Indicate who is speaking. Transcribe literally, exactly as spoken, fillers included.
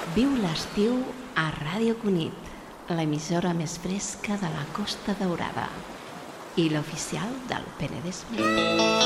Speaker 1: Viu l'estiu a Ràdio Cunit, l'emissora més fresca de la Costa Daurada i l'oficial del Penedès.